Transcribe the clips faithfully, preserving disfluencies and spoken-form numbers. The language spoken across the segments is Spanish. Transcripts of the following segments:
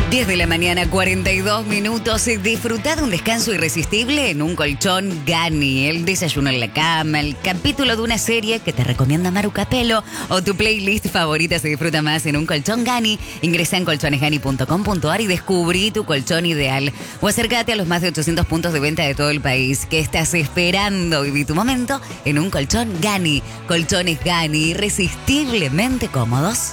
diez de la mañana, cuarenta y dos minutos. Disfrutá de un descanso irresistible en un colchón Gani. El desayuno en la cama, el capítulo de una serie que te recomienda Maru Capello o tu playlist favorita se disfruta más en un colchón Gani. Ingresa en colchones gani punto com punto a r y descubrí tu colchón ideal. O acércate a los más de ochocientos puntos de venta de todo el país. ¿Qué estás esperando? Viví tu momento en un colchón Gani. Colchones Gani, irresistiblemente cómodos.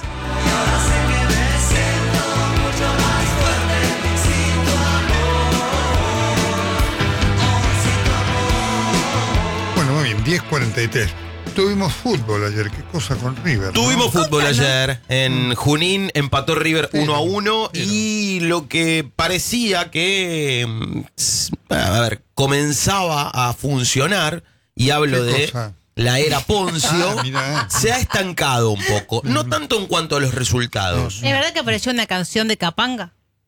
diez cuarenta y tres. Tuvimos fútbol ayer, qué cosa con River, ¿no? Tuvimos fútbol ayer. En Junín empató River sí, uno a uno sí, y no. Lo que parecía que, a ver, comenzaba a funcionar, y hablo de cosa? La era Poncio, ah, se ha estancado un poco. No tanto en cuanto a los resultados. ¿Es verdad que apareció una canción de Capanga?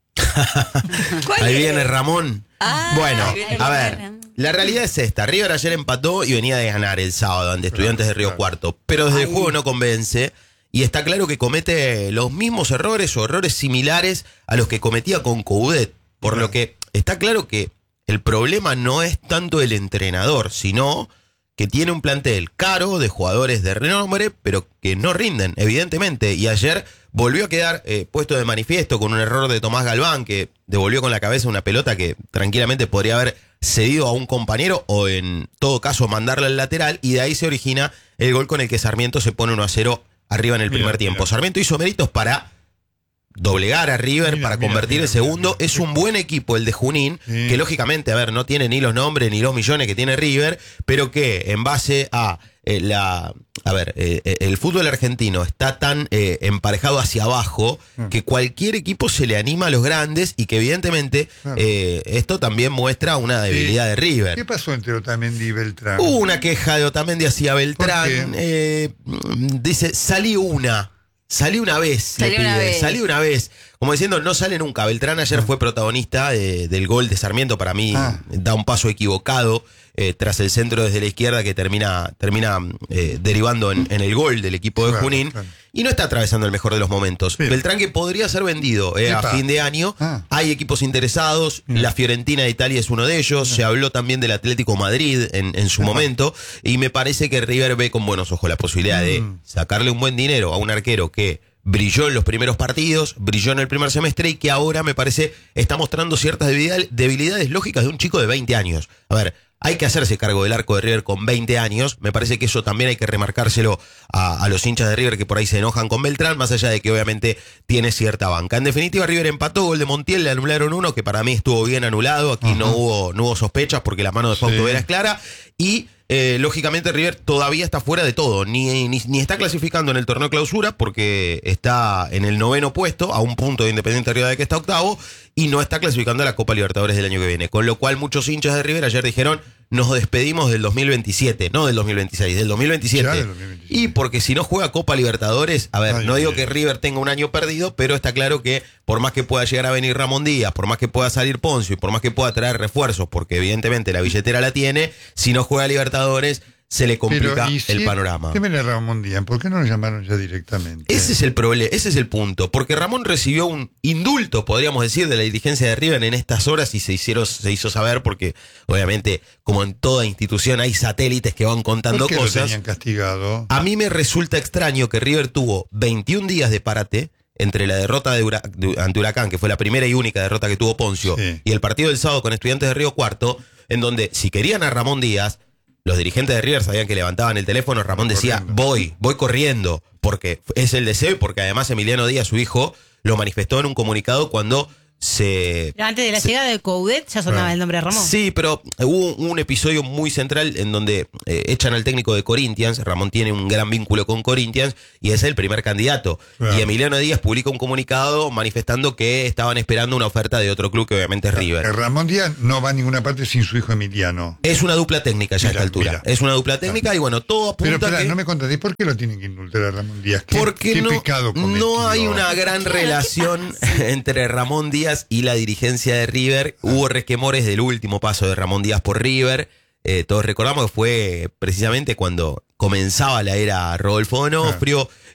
Ahí es? Viene Ramón. Ah, bueno, a ver, la realidad es esta. River ayer empató y venía de ganar el sábado ante Estudiantes de Río Cuarto, pero desde el juego no convence y está claro que comete los mismos errores o errores similares a los que cometía con Coudet, por lo que está claro que el problema no es tanto el entrenador, sino que tiene un plantel caro de jugadores de renombre, pero que no rinden, evidentemente. Y ayer volvió a quedar eh, puesto de manifiesto con un error de Tomás Galván, que devolvió con la cabeza una pelota que tranquilamente podría haber cedido a un compañero o en todo caso mandarla al lateral, y de ahí se origina el gol con el que Sarmiento se pone uno a cero arriba en el primer mira, tiempo. Mira. Sarmiento hizo méritos para doblegar a River, mira, para mira, convertir mira, el segundo. Mira, mira. Es un buen equipo el de Junín, sí. Que lógicamente, a ver, no tiene ni los nombres ni los millones que tiene River, pero que en base a eh, la... A ver, eh, el fútbol argentino está tan eh, emparejado hacia abajo mm. que cualquier equipo se le anima a los grandes y que evidentemente claro. eh, esto también muestra una debilidad sí. de River. ¿Qué pasó entre Otamendi y Beltrán? Hubo una queja de Otamendi hacia Beltrán. Eh, dice, salí una. Salí una vez, salí una vez. Salí una vez. Como diciendo, no sale nunca. Beltrán ayer ah. fue protagonista de, del gol de Sarmiento. Para mí ah. da un paso equivocado eh, tras el centro desde la izquierda que termina, termina eh, derivando en, en el gol del equipo de claro, Junín. Claro. Y no está atravesando el mejor de los momentos. Sí. Beltrán, que podría ser vendido eh, a fin de año. Ah. Hay equipos interesados. Mm. La Fiorentina de Italia es uno de ellos. Mm. Se habló también del Atlético Madrid en, en su mm. momento. Y me parece que River ve con buenos ojos la posibilidad mm. de sacarle un buen dinero a un arquero que brilló en los primeros partidos, brilló en el primer semestre y que ahora me parece está mostrando ciertas debilidades lógicas de un chico de veinte años. A ver, hay que hacerse cargo del arco de River con veinte años. Me parece que eso también hay que remarcárselo a, a los hinchas de River que por ahí se enojan con Beltrán, más allá de que obviamente tiene cierta banca. En definitiva, River empató, gol de Montiel, le anularon uno, que para mí estuvo bien anulado. Aquí uh-huh. no hubo no hubo sospechas porque la mano de Fausto sí. Vera es clara. Y eh, lógicamente River todavía está fuera de todo. Ni, ni, ni está clasificando en el torneo clausura porque está en el noveno puesto, a un punto de Independiente Rivadavia de que está octavo, y no está clasificando a la Copa Libertadores del año que viene. Con lo cual muchos hinchas de River ayer dijeron, nos despedimos del dos mil veintisiete, no del dos mil veintiséis, del dos mil veintisiete. Del dos mil veintisiete. Y porque si no juega Copa Libertadores, a ver, ay, no digo ay, que River tenga un año perdido, pero está claro que por más que pueda llegar a venir Ramón Díaz, por más que pueda salir Poncio y por más que pueda traer refuerzos, porque evidentemente la billetera la tiene, si no juega Libertadores se le complica si el panorama. ¿Qué viene Ramón Díaz? ¿Por qué no lo llamaron ya directamente? Ese es el problema, ese es el punto. Porque Ramón recibió un indulto, podríamos decir, de la dirigencia de River en estas horas y se hicieron, se hizo saber porque, obviamente, como en toda institución hay satélites que van contando ¿Por qué cosas. Lo tenían castigado? A mí me resulta extraño que River tuvo veintiún días de parate entre la derrota de Hura- de, ante Huracán, que fue la primera y única derrota que tuvo Poncio, sí. y el partido del sábado con Estudiantes de Río Cuarto, en donde si querían a Ramón Díaz, los dirigentes de River sabían que levantaban el teléfono, Ramón decía, corriendo. voy, voy corriendo, porque es el deseo y porque además Emiliano Díaz, su hijo, lo manifestó en un comunicado cuando se... Pero antes de la se, llegada de Coudet ya sonaba ah. el nombre de Ramón. Sí, pero hubo un episodio muy central en donde eh, echan al técnico de Corinthians. Ramón tiene un gran vínculo con Corinthians y es el primer candidato. Claro. Y Emiliano Díaz publica un comunicado manifestando que estaban esperando una oferta de otro club que obviamente es River. Ramón Díaz no va a ninguna parte sin su hijo Emiliano. Es una dupla técnica ya mira, a esta altura. Mira. Es una dupla técnica y bueno, todo apunta Pero espera, que... no me contaste, ¿por qué lo tienen que indultar a Ramón Díaz? ¿Qué, Porque qué no, pecado cometió? No hay una gran claro, relación entre Ramón Díaz y la dirigencia de River. Hubo resquemores del último paso de Ramón Díaz por River. Eh, todos recordamos que fue precisamente cuando comenzaba la era Rodolfo Donofrio.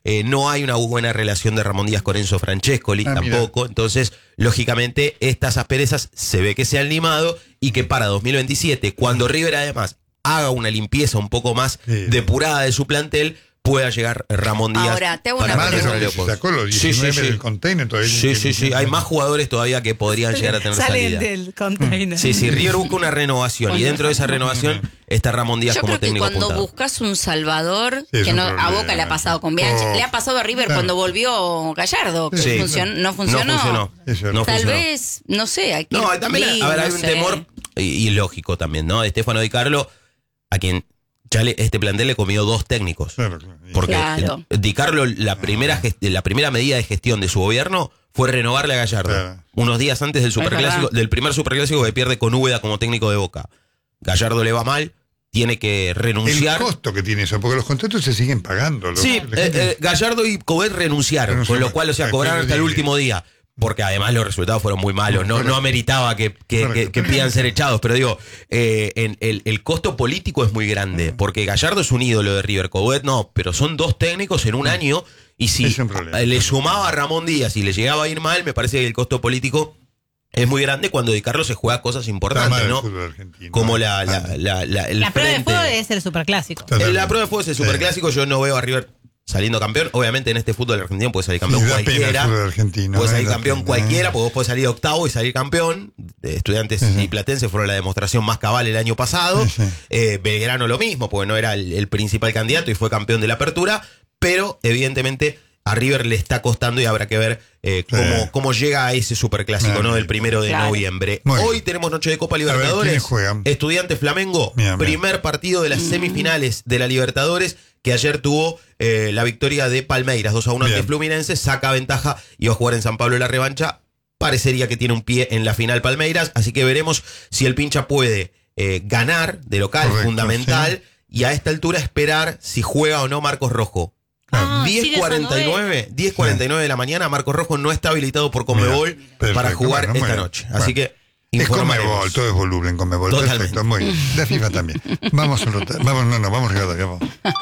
eh, no hay una buena relación de Ramón Díaz con Enzo Francescoli, ah, tampoco. Mira. Entonces, lógicamente, estas asperezas se ve que se han limado y que para dos mil veintisiete, cuando River además haga una limpieza un poco más sí. depurada de su plantel, pueda llegar Ramón Díaz. Ahora, te hago una pregunta. Sacó los diecinueve sí, sí, sí. del container todavía. Sí, sí, sí. Hay más jugadores todavía que podrían llegar a tener Salen salida. del container. Sí, sí. River busca una renovación y dentro de esa renovación está Ramón Díaz Yo como creo que técnico cuando apuntado. buscas un salvador, sí, que no, problema. a Boca le ha pasado con Bianchi, oh. le ha pasado a River claro. cuando volvió Gallardo, que sí. funcionó, no funcionó. No funcionó. No Tal funcionó. vez, no sé. Aquí no, también vi, a ver, hay no un sé. temor y, y lógico también, ¿no? De Stefano Di Carlo, a quien ya le, este plantel le comió dos técnicos. Claro, claro. Porque claro. Di Carlo, la primera, gest, la primera medida de gestión de su gobierno fue renovarle a Gallardo. Claro. Unos días antes del superclásico, del primer superclásico que pierde con Úbeda como técnico de Boca. Gallardo le va mal, tiene que renunciar. El costo que tiene eso, porque los contratos se siguen pagando. Los, sí, eh, eh, Gallardo y Coudet renunciaron, Renunció, con lo cual, o sea, cobraron hasta el último día. Porque además los resultados fueron muy malos. No, no ameritaba que, que, que, que pidan ser echados. Pero digo, eh, en, el, el costo político es muy grande. Porque Gallardo es un ídolo de River, Coudet no. Pero son dos técnicos en un año. Y si le sumaba a Ramón Díaz y le llegaba a ir mal, me parece que el costo político es muy grande cuando Di Carlo se juega cosas importantes, ¿no? Como la, la, la, la, el la prueba de frente. fuego es el superclásico. La prueba de fuego es el superclásico. Yo no veo a River saliendo campeón. Obviamente en este fútbol argentino puede salir campeón sí, cualquiera. Argentino, puede salir campeón pena, cualquiera, eh. porque vos podés salir octavo y salir campeón. Estudiantes uh-huh. y Platense fueron la demostración más cabal el año pasado. Uh-huh. eh, Belgrano lo mismo, porque no era el, el principal candidato y fue campeón de la apertura. Pero evidentemente a River le está costando y habrá que ver eh, sí. cómo, cómo llega a ese superclásico, uh-huh. ¿no? Del primero de claro. noviembre. Muy Hoy bien. Tenemos noche de Copa Libertadores. Estudiantes Flamengo, bien, primer bien. partido de las semifinales de la Libertadores, que ayer tuvo eh, la victoria de Palmeiras, dos a uno ante Fluminense, saca ventaja y va a jugar en San Pablo la revancha. Parecería que tiene un pie en la final Palmeiras, así que veremos si el pincha puede eh, ganar de local, correcto, fundamental, sí. y a esta altura esperar si juega o no Marcos Rojo. Ah, diez cuarenta y nueve de la mañana, Marcos Rojo no está habilitado por Conmebol Mira, para jugar bueno, esta noche. Bueno. Así que es Conmebol, todo es volumen Conmebol. Perfecto, muy bien. De FIFA también. Vamos a rotar. Vamos, no, no, vamos a rotar.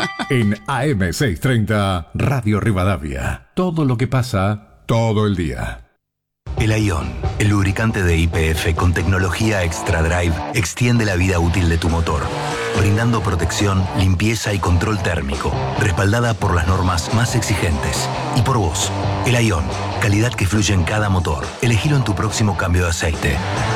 En A M seiscientos treinta, Radio Rivadavia. Todo lo que pasa, todo el día. El Aion, el lubricante de Y P F con tecnología Extra Drive, extiende la vida útil de tu motor, brindando protección, limpieza y control térmico, respaldada por las normas más exigentes. Y por vos, el Aion, calidad que fluye en cada motor. Elegilo en tu próximo cambio de aceite.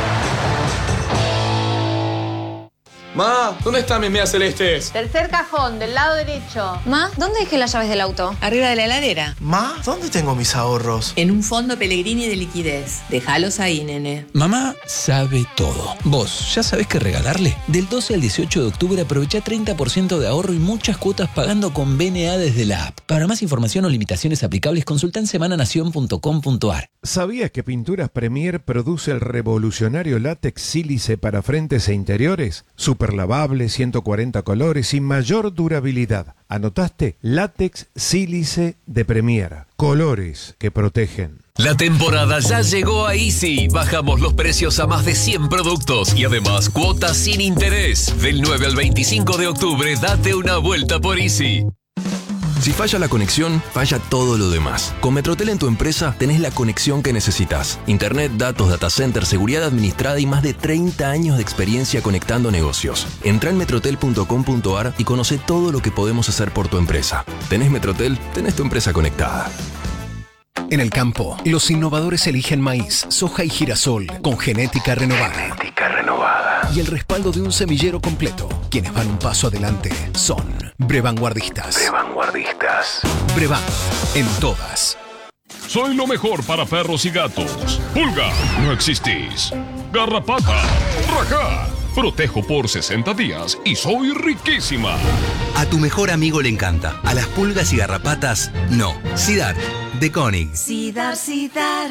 Ma, ¿dónde están mis medias celestes? Tercer cajón, del lado derecho. Ma, ¿dónde dejé las llaves del auto? Arriba de la heladera. Ma, ¿dónde tengo mis ahorros? En un fondo Pellegrini de liquidez. Déjalos ahí, nene. Mamá sabe todo. ¿Vos ya sabés qué regalarle? Del doce al dieciocho de octubre aprovecha treinta por ciento de ahorro y muchas cuotas pagando con B N A desde la app. Para más información o limitaciones aplicables, consulta en semananación punto com punto a r. ¿Sabías que Pinturas Premier produce el revolucionario látex sílice para frentes e interiores? Super lavable, ciento cuarenta colores y mayor durabilidad. ¿Anotaste? Látex sílice de Premier. Colores que protegen. La temporada ya llegó a Easy. Bajamos los precios a más de cien productos y además cuotas sin interés. Del nueve al veinticinco de octubre, date una vuelta por Easy. Si falla la conexión, falla todo lo demás. Con Metrotel en tu empresa tenés la conexión que necesitas. Internet, datos, data center, seguridad administrada y más de treinta años de experiencia conectando negocios. Entrá en metrotel punto com punto a r y conoce todo lo que podemos hacer por tu empresa. ¿Tenés Metrotel? Tenés tu empresa conectada. En el campo, los innovadores eligen maíz, soja y girasol con genética renovada. Genética renovada. Y el respaldo de un semillero completo. Quienes van un paso adelante son Brevanguardistas. Brevanguardistas. Brevan, en todas. Soy lo mejor para perros y gatos. Pulga, no existís. Garrapata, rajá. Protejo por sesenta días y soy riquísima. A tu mejor amigo le encanta. A las pulgas y garrapatas, no. Sidar, de Koenig. Sidar, Sidar.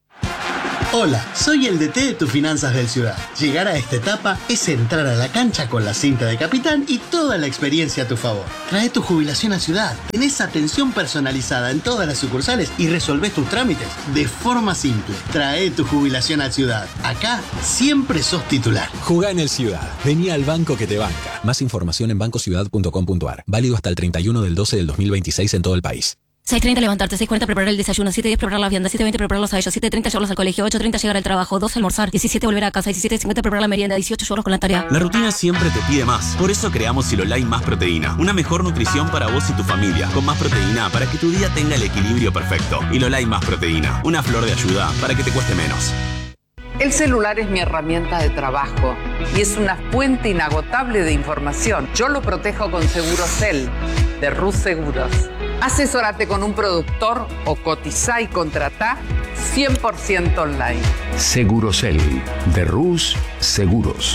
Hola, soy el D T de tus finanzas del Ciudad. Llegar a esta etapa es entrar a la cancha con la cinta de capitán y toda la experiencia a tu favor. Trae tu jubilación a Ciudad. Tenés atención personalizada en todas las sucursales y resolvés tus trámites de forma simple. Trae tu jubilación a Ciudad. Acá siempre sos titular. Jugá en el Ciudad. Vení al banco que te banca. Más información en banco ciudad punto com punto a r. Válido hasta el treinta y uno del doce del dos mil veintiséis en todo el país. seis treinta levantarte, seis cuarenta preparar el desayuno, siete diez preparar la vianda, siete veinte prepararlos a ellos, siete treinta llevarlos al colegio, ocho treinta llegar al trabajo, doce almorzar, diecisiete volver a casa, diecisiete cincuenta preparar la merienda, dieciocho llevarlos con la tarea. La rutina siempre te pide más. Por eso creamos Silolai Más Proteína. Una mejor nutrición para vos y tu familia. Con más proteína para que tu día tenga el equilibrio perfecto. Silolai Más Proteína. Una flor de ayuda para que te cueste menos. El celular es mi herramienta de trabajo y es una fuente inagotable de información. Yo lo protejo con Segurocel de Rus Seguros. Asesórate con un productor o cotizá y contratá cien por ciento online. Segurocel de Rus Seguros.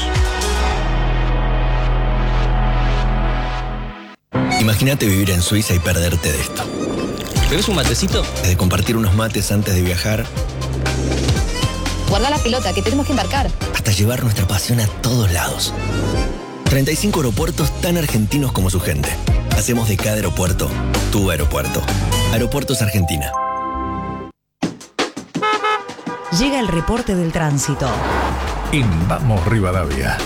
Imagínate vivir en Suiza y perderte de esto. ¿Bebes un matecito? De compartir unos mates antes de viajar. Guarda la pelota, que tenemos que embarcar. Hasta llevar nuestra pasión a todos lados. treinta y cinco aeropuertos tan argentinos como su gente. Hacemos de cada aeropuerto tu aeropuerto. Aeropuertos Argentina. Llega el reporte del tránsito. En Vamos Rivadavia.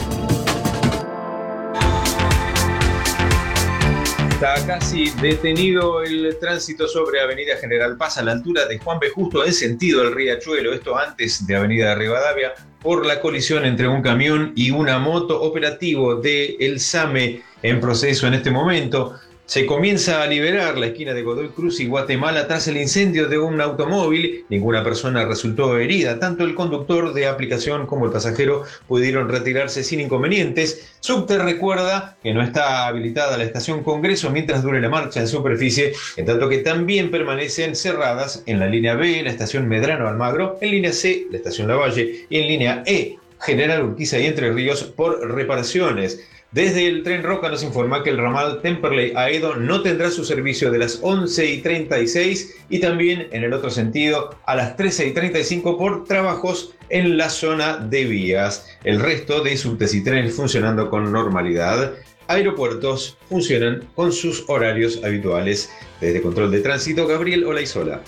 Está casi detenido el tránsito sobre Avenida General Paz a la altura de Juan B. Justo en sentido del Riachuelo, esto antes de Avenida Rivadavia, por la colisión entre un camión y una moto. Operativo de El SAME en proceso en este momento. Se comienza a liberar la esquina de Godoy Cruz y Guatemala tras el incendio de un automóvil. Ninguna persona resultó herida. Tanto el conductor de aplicación como el pasajero pudieron retirarse sin inconvenientes. Subte recuerda que no está habilitada la estación Congreso mientras dure la marcha en superficie, en tanto que también permanecen cerradas en la línea B, la estación Medrano Almagro, en línea C, la estación Lavalle, y en línea E, General Urquiza y Entre Ríos, por reparaciones. Desde el Tren Roca nos informa que el ramal Temperley a Edo no tendrá su servicio de las once y treinta y seis y también en el otro sentido a las trece y treinta y cinco por trabajos en la zona de vías. El resto de subtes y trenes funcionando con normalidad. Aeropuertos funcionan con sus horarios habituales. Desde Control de Tránsito, Gabriel Olaizola.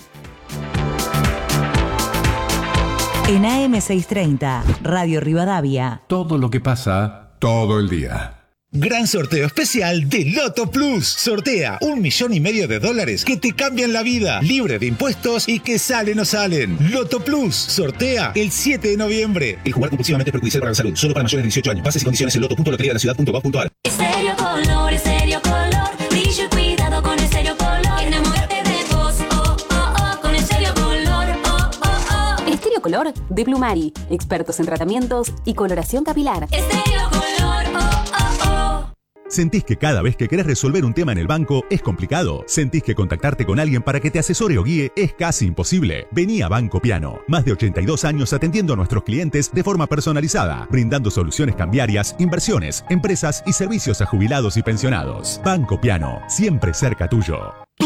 En A M seiscientos treinta, Radio Rivadavia. Todo lo que pasa todo el día. Gran sorteo especial de Loto Plus. Sortea un millón y medio de dólares que te cambian la vida, libre de impuestos y que salen o salen. Loto Plus sortea el siete de noviembre. El jugar compulsivamente es perjudicial para la salud. Solo para mayores de dieciocho años. Bases y condiciones en loto punto lotería de la ciudad punto gov punto ar. Estéreo Color, Estéreo Color. Brillo y cuidado con Estéreo Color. Enamórate de vos, oh, oh, oh, con Estéreo Color, oh, oh, oh. Estéreo Color de Plumari. Expertos en tratamientos y coloración capilar. Estéreo Color, oh, oh, oh. ¿Sentís que cada vez que querés resolver un tema en el banco es complicado? ¿Sentís que contactarte con alguien para que te asesore o guíe es casi imposible? Vení a Banco Piano. Más de ochenta y dos años atendiendo a nuestros clientes de forma personalizada, brindando soluciones cambiarias, inversiones, empresas y servicios a jubilados y pensionados. Banco Piano, siempre cerca tuyo.